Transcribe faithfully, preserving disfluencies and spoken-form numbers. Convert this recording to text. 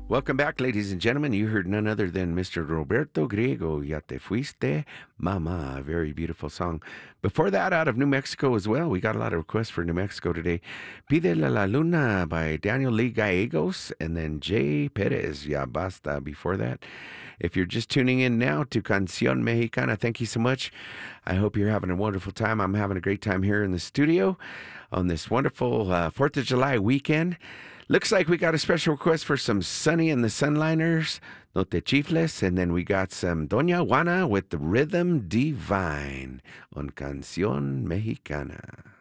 Welcome back, ladies and gentlemen. You heard none other than Mister Roberto Griego, Ya Te Fuiste, Mama, a very beautiful song. Before that, out of New Mexico as well, we got a lot of requests for New Mexico today. Pídele la Luna by Daniel Lee Gallegos, and then Jay Perez, Ya Basta, before that. If you're just tuning in now to Canción Mexicana, thank you so much. I hope you're having a wonderful time. I'm having a great time here in the studio on this wonderful uh, fourth of July weekend. Looks like we got a special request for some Sonny and the Sunliners, No Te Chifles, and then we got some Doña Juana with the Rhythm Divine on Canción Mexicana.